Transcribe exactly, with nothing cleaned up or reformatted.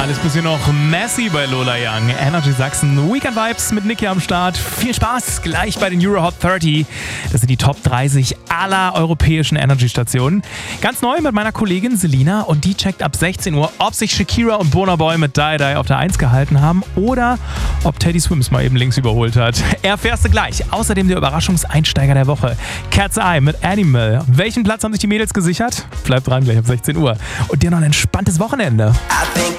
Alles bis hier noch Messi bei Lola Young. Energy Sachsen. Weekend Vibes mit Niki am Start. Viel Spaß gleich bei den Euro Hot dreißig. Das sind die Top dreißig aller europäischen Energy-Stationen. Ganz neu mit meiner Kollegin Selina und die checkt ab sechzehn Uhr, ob sich Shakira und Burna Boy mit Die Die auf der eins gehalten haben oder ob Teddy Swims mal eben links überholt hat. Erfährst du gleich. Außerdem der Überraschungseinsteiger der Woche. Cat's Eye mit Animal. Welchen Platz haben sich die Mädels gesichert? Bleibt dran, gleich ab sechzehn Uhr. Und dir noch ein entspanntes Wochenende. I think